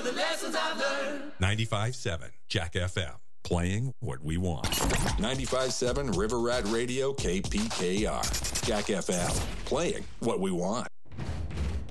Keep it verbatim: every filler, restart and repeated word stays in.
the lessons I've learned. ninety-five point seven Jack F M, playing what we want. ninety-five point seven River Rat Radio, K P K R. Jack F M, playing what we want.